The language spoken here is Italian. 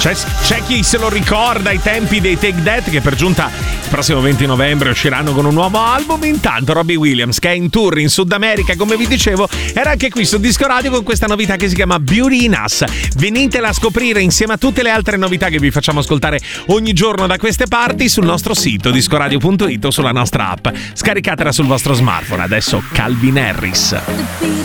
C'è chi se lo ricorda ai tempi dei Take That, che per giunta il prossimo 20 novembre usciranno con un nuovo album. Intanto Robbie Williams, che è in tour in Sud America, come vi dicevo, era anche qui su Disco Radio con questa novità che si chiama Beauty in Us. Venitela a scoprire insieme a tutte le altre novità che vi facciamo ascoltare ogni giorno da queste parti sul nostro sito discoradio.it o sulla nostra app. Scaricatela sul vostro smartphone. Adesso Calvin Harris.